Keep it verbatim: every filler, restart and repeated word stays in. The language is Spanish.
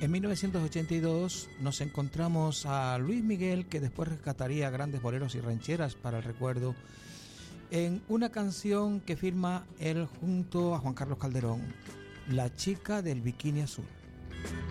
En mil novecientos ochenta y dos nos encontramos a Luis Miguel, que después rescataría grandes boleros y rancheras para el recuerdo, en una canción que firma él junto a Juan Carlos Calderón, La chica del bikini azul.